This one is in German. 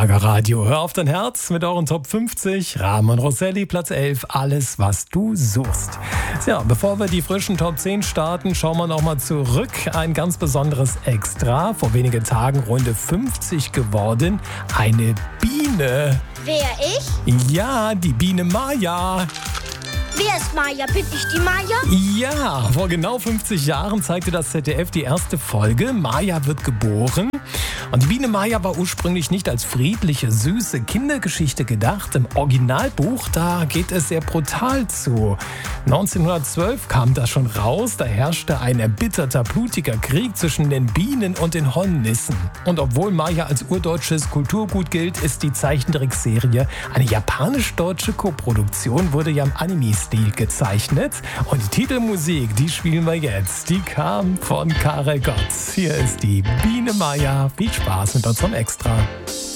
Schlager Radio. Hör auf dein Herz mit euren Top 50. Ramon Rosselli, Platz 11. Alles, was du suchst. Ja, bevor wir die frischen Top 10 starten, schauen wir nochmal zurück. Ein ganz besonderes Extra. Vor wenigen Tagen Runde 50 geworden. Eine Biene. Wer, ich? Ja, die Biene Maya. Wer ist Maya? Bin ich die Maya? Ja, vor genau 50 Jahren zeigte das ZDF die erste Folge. Maya wird geboren. Und die Biene Maya war ursprünglich nicht als friedliche, süße Kindergeschichte gedacht. Im Originalbuch, da geht es sehr brutal zu. 1912 kam das schon raus. Da herrschte ein erbitterter, blutiger Krieg zwischen den Bienen und den Hornissen. Und obwohl Maya als urdeutsches Kulturgut gilt, ist die Zeichentrickserie eine japanisch-deutsche Koproduktion, wurde ja im Anime-Stil gezeichnet. Und die Titelmusik, die spielen wir jetzt. Die kam von Karel Gott. Hier ist die Biene Maya. Viel Spaß mit unserem Extra.